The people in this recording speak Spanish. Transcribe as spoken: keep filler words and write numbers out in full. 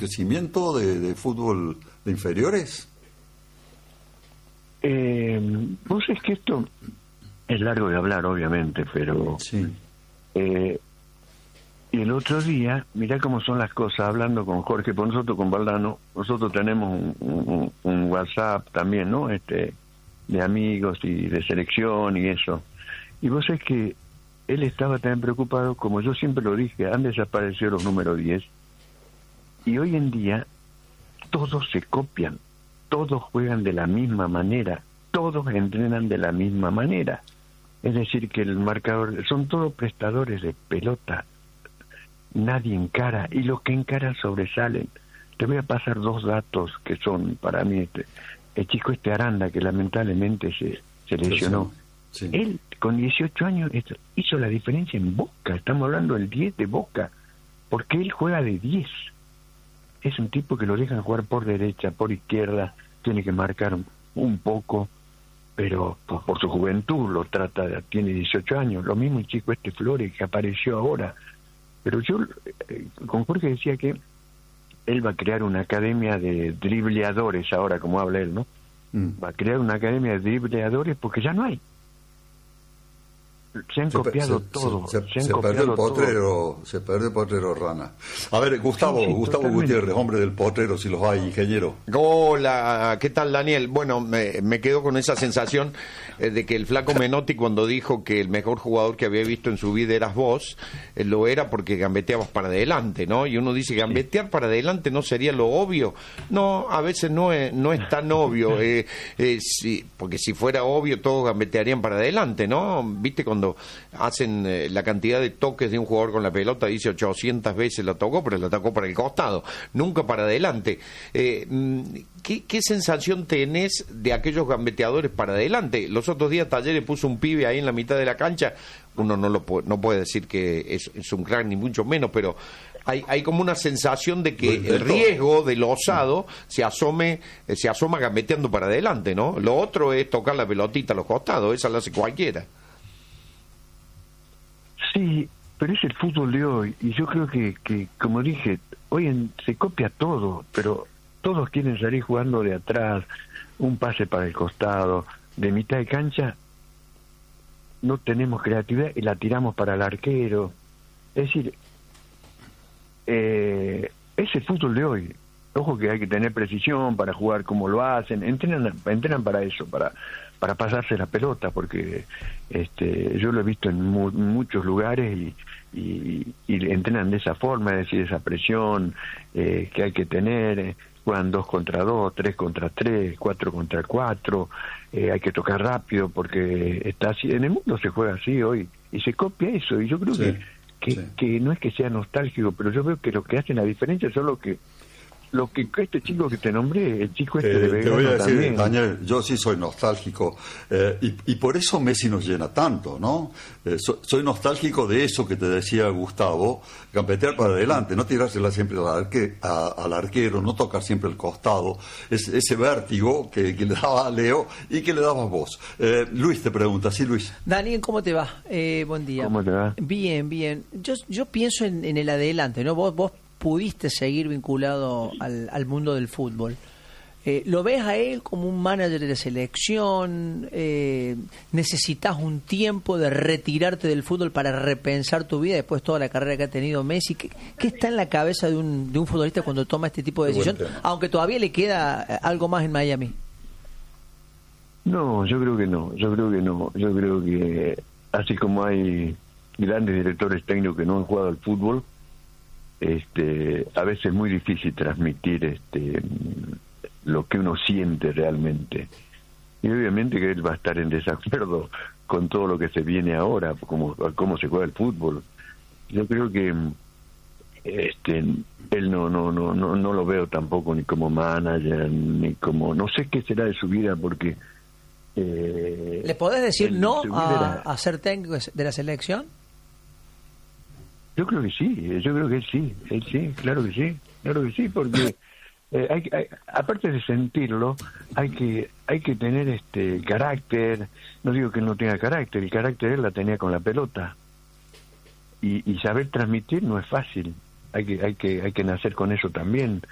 crecimiento de, de fútbol de inferiores? Eh, pues es que esto es largo de hablar, obviamente, pero... Sí. Eh, y el otro día, mirá cómo son las cosas, hablando con Jorge, por nosotros con Valdano, nosotros tenemos un, un, un WhatsApp también, ¿no? Este, de amigos y de selección y eso. Y vos sabés que él estaba tan preocupado, como yo siempre lo dije, han desaparecido los números diez, y hoy en día todos se copian, todos juegan de la misma manera, todos entrenan de la misma manera. Es decir, que el marcador, son todos prestadores de pelota, nadie encara, y los que encaran sobresalen. Te voy a pasar dos datos que son para mí, este, el chico este Aranda, que lamentablemente se, se lesionó. Sí. Él, con dieciocho años, hizo la diferencia en Boca, estamos hablando del diez de Boca, porque él juega de diez. Es un tipo que lo dejan jugar por derecha, por izquierda, tiene que marcar un, un poco, pero por, por su juventud lo trata, de, tiene dieciocho años. Lo mismo el chico este Flores, que apareció ahora. Pero yo, eh, con Jorge decía que él va a crear una academia de dribleadores ahora, como habla él, ¿no? Mm. Va a crear una academia de dribleadores porque ya no hay. Se han se, copiado se, todo. Se, se, han se copiado perdió el potrero, todo. se perdió el potrero Rana. A ver, Gustavo, sí, sí, Gustavo totalmente. Gutiérrez, hombre del potrero, si los hay, ingeniero. Hola, ¿qué tal, Daniel? Bueno, me, me quedo con esa sensación eh, de que el flaco Menotti, cuando dijo que el mejor jugador que había visto en su vida eras vos, eh, lo era porque gambeteabas para adelante, ¿no? Y uno dice, gambetear para adelante no sería lo obvio. No, a veces no es, no es tan obvio, eh, eh, sí, porque si fuera obvio todos gambetearían para adelante, ¿no? ¿Viste cuando hacen eh, la cantidad de toques de un jugador con la pelota? Dice ochocientas veces la tocó, pero la tocó para el costado, nunca para adelante. Eh, ¿qué, ¿Qué sensación tenés de aquellos gambeteadores para adelante? Los otros días Talleres puso un pibe ahí en la mitad de la cancha, uno no lo no puede decir que es, es un crack ni mucho menos, pero hay, hay como una sensación de que el riesgo del osado se asome, se asoma gambeteando para adelante, ¿no? Lo otro es tocar la pelotita a los costados, esa la hace cualquiera. Sí, pero es el fútbol de hoy, y yo creo que, que como dije, hoy en, se copia todo, pero todos quieren salir jugando de atrás, un pase para el costado, de mitad de cancha, no tenemos creatividad y la tiramos para el arquero. Es decir, eh, es el fútbol de hoy. Ojo que hay que tener precisión para jugar como lo hacen, entrenan, entrenan para eso, para para pasarse la pelota, porque este yo lo he visto en mu muchos lugares y, y, y entrenan de esa forma, es decir, esa presión eh, que hay que tener, eh, juegan dos contra dos, tres contra tres, cuatro contra cuatro, eh, hay que tocar rápido porque está así, en el mundo se juega así hoy, y se copia eso, y yo creo sí, que, que, sí. que no es que sea nostálgico, pero yo veo que lo que hacen la diferencia es lo que Lo que este chico que te nombré, el chico este eh, de Belgrano. Te voy a decir, también. Daniel, yo sí soy nostálgico, eh, y, y por eso Messi nos llena tanto, ¿no? Eh, so, soy nostálgico de eso que te decía Gustavo, gambetear para adelante, no tirársela siempre al, arque, a, al arquero, no tocar siempre el costado, es, ese vértigo que, que le daba a Leo y que le dabas vos. Eh, Luis te pregunta, sí, Luis. Daniel, ¿cómo te va? Eh, buen día. ¿Cómo te va? Bien, bien. Yo, yo pienso en, en el adelante, ¿no? Vos, vos pudiste seguir vinculado al, al mundo del fútbol. Eh, ¿Lo ves a él como un manager de selección? Eh, ¿Necesitas un tiempo de retirarte del fútbol para repensar tu vida después de toda la carrera que ha tenido Messi? ¿Qué, qué está en la cabeza de un, de un futbolista cuando toma este tipo de decisión? Aunque todavía le queda algo más en Miami. No, yo creo que no. Yo creo que no. Yo creo que así como hay grandes directores técnicos que no han jugado al fútbol, este a veces es muy difícil transmitir este lo que uno siente realmente, y obviamente que él va a estar en desacuerdo con todo lo que se viene ahora, como cómo se juega el fútbol. Yo creo que este él no no no no no lo veo tampoco ni como manager ni como, no sé qué será de su vida, porque eh, ¿le podés decir él, no a, era... a ser técnico de la selección? Yo creo que sí, yo creo que sí, él sí, claro que sí, claro que sí, porque eh, hay, hay, aparte de sentirlo, hay que hay que tener este carácter. No digo que él no tenga carácter, el carácter él la tenía con la pelota, y, y saber transmitir no es fácil. Hay que hay que hay que nacer con eso también.